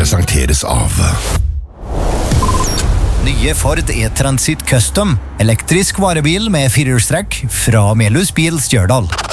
presenteres av Nye Ford E-Transit Custom, elektrisk varebil med firehjulstrekk fra Melhus Bil Stjørdal.